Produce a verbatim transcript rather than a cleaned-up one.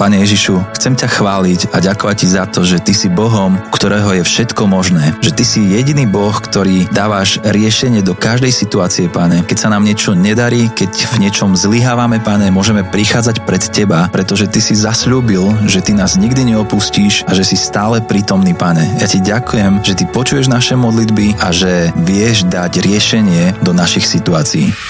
Pane Ježišu, chcem ťa chváliť a ďakovať ti za to, že ty si Bohom, u ktorého je všetko možné. Že ty si jediný Boh, ktorý dávaš riešenie do každej situácie, Pane. Keď sa nám niečo nedarí, keď v niečom zlyhávame, Pane, môžeme prichádzať pred teba, pretože ty si zasľúbil, že ty nás nikdy neopustíš a že si stále prítomný, Pane. Ja ti ďakujem, že ty počuješ naše modlitby a že vieš dať riešenie do našich situácií.